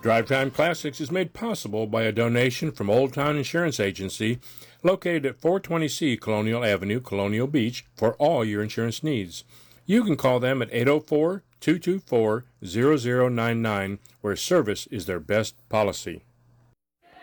Drive Time Classics is made possible by a donation from Old Town Insurance Agency, located at 420C Colonial Avenue, Colonial Beach, for all your insurance needs. You can call them at 804-224-0099, where service is their best policy.